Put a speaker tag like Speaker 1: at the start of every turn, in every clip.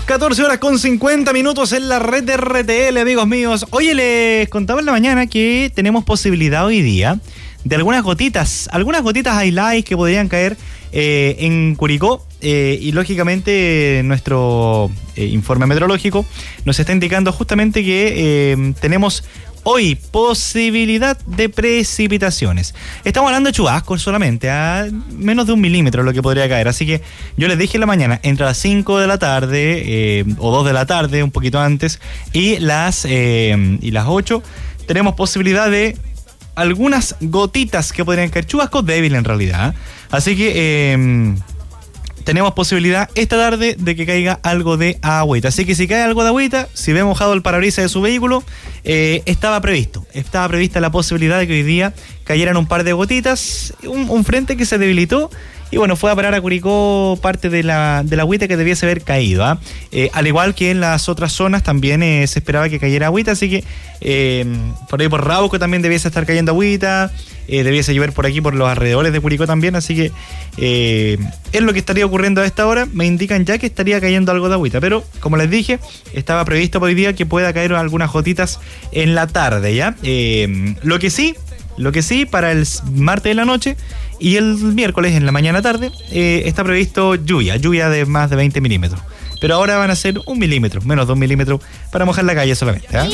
Speaker 1: 14 horas con 50 minutos en la red de RTL, amigos míos. Oye, les contaba en la mañana que tenemos posibilidad hoy día de algunas gotitas aisladas que podrían caer en Curicó. Y lógicamente nuestro informe meteorológico nos está indicando justamente que tenemos hoy posibilidad de precipitaciones. Estamos hablando de chubascos solamente, a menos de 1 milímetro lo que podría caer. Así que yo les dije en la mañana, entre las 5 de la tarde o 2 de la tarde, un poquito antes, y las 8, tenemos posibilidad de algunas gotitas que podrían caer, chubascos débiles en realidad. Así que tenemos posibilidad esta tarde de que caiga algo de agüita. Así que si cae algo de agüita, si ve mojado el parabrisas de su vehículo, estaba prevista la posibilidad de que hoy día cayeran un par de gotitas, un frente que se debilitó y bueno, fue a parar a Curicó parte de la agüita que debiese haber caído, ¿ah? Al igual que en las otras zonas también se esperaba que cayera agüita, así que por ahí por Rauco también debiese estar cayendo agüita, debiese llover por aquí por los alrededores de Curicó también, así que es lo que estaría ocurriendo a esta hora. Me indican ya que estaría cayendo algo de agüita, pero como les dije, estaba previsto para hoy día que pueda caer algunas gotitas en la tarde, ¿ya? Lo que sí, para el martes de la noche y el miércoles en la mañana tarde está previsto lluvia de más de 20 milímetros. Pero ahora van a ser 1 milímetro, menos de 1 milímetro para mojar la calle solamente, ¿eh?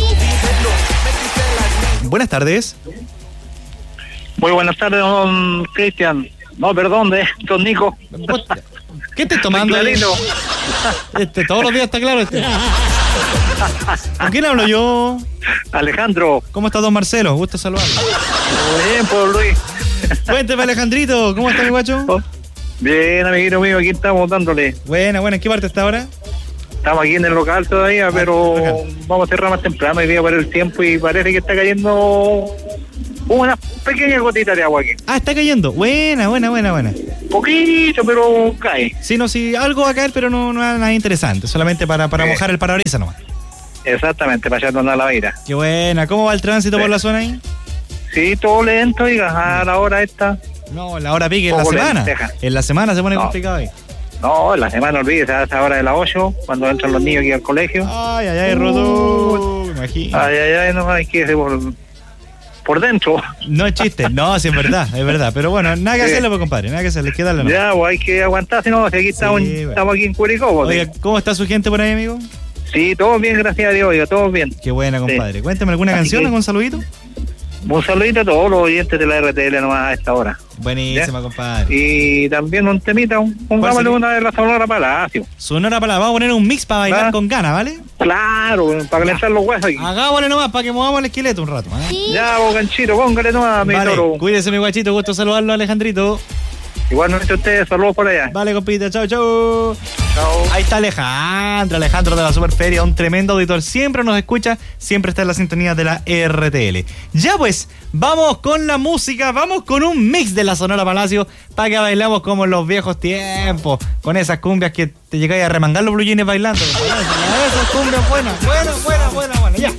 Speaker 1: Buenas tardes.
Speaker 2: Muy buenas tardes, don Cristian. No, perdón, don Nico.
Speaker 1: ¿Qué estás tomando? Todos los días está claro este. ¿Con quién hablo yo?
Speaker 2: Alejandro.
Speaker 1: ¿Cómo está don Marcelo? Gusto saludarlo.
Speaker 2: Muy bien, por Luis.
Speaker 1: Cuénteme, Alejandrito, ¿cómo está mi guacho?
Speaker 2: Bien, amiguito mío, aquí estamos dándole.
Speaker 1: Buena, ¿en qué parte está ahora?
Speaker 2: Estamos aquí en el local todavía, pero vamos a cerrar más temprano hoy día por el tiempo y parece que está cayendo una pequeña gotita de agua aquí.
Speaker 1: Ah, está cayendo. Buena.
Speaker 2: Poquito, pero cae.
Speaker 1: Sí, no, sí, algo va a caer, pero no es nada interesante, solamente para mojar el parabrisas nomás.
Speaker 2: Exactamente, para echarnos a la vida.
Speaker 1: Qué buena. ¿Cómo va el tránsito por la zona ahí?
Speaker 2: Sí, todo lento, diga, a la hora esta.
Speaker 1: No, la hora pique en la semana. En la semana se pone complicado ahí.
Speaker 2: No, en la semana olvídese, a esa hora de las 8, cuando entran los niños aquí al colegio.
Speaker 1: Ay, Rodó. Imagínate.
Speaker 2: Ay, no hay que irse por dentro.
Speaker 1: No es chiste, no, sí es verdad. Pero bueno, nada que hacerle, pues, compadre, nada que hacerle, que darle.
Speaker 2: Ya, pues hay que aguantar, si no, si aquí estamos aquí en Curicó.
Speaker 1: Oiga, ¿cómo está su gente por ahí, amigo?
Speaker 2: Sí, todo bien, gracias a Dios, oiga, todo bien.
Speaker 1: Qué buena, compadre. Sí. Cuéntame alguna canción, algún saludito.
Speaker 2: Un saludito a todos los oyentes de la RTL nomás a esta hora.
Speaker 1: Buenísima, ¿ya? Compadre.
Speaker 2: Y también un temita, pongámosle una de la Sonora Palacio.
Speaker 1: Sonora Palacio, vamos a poner un mix para bailar con ganas, ¿vale?
Speaker 2: Claro, para calentar los huesos aquí.
Speaker 1: Hagámosle nomás para que movamos el esqueleto un rato, ¿eh?
Speaker 2: ¿Sí? Ya, vos, ganchito, póngale nomás, mi toro.
Speaker 1: Cuídese, mi guachito, gusto saludarlo, Alejandrito.
Speaker 2: Igualmente a ustedes, saludos por allá.
Speaker 1: Vale, compita, chao. Ahí está Alejandro de la Superferia, un tremendo auditor, siempre nos escucha, siempre está en la sintonía de la RTL. Ya pues, vamos con la música, vamos con un mix de la Sonora Palacio para que bailamos como en los viejos tiempos, con esas cumbias que te llegáis a remangar los blue jeans bailando. Esas cumbias buenas, ya.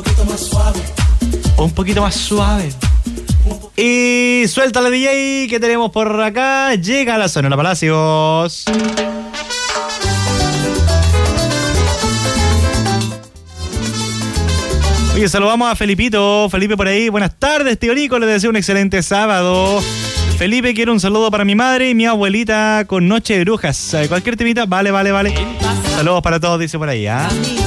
Speaker 1: Un poquito más suave. Y suéltale, DJ, que tenemos por acá. Llega la Sonora Palacios. Oye, saludamos a Felipito. Felipe por ahí. Buenas tardes, tío Nico. Les deseo un excelente sábado. Felipe, quiero un saludo para mi madre y mi abuelita con Noche de Brujas. Cualquier temita, vale. Saludos para todos, dice por ahí, ¿ah?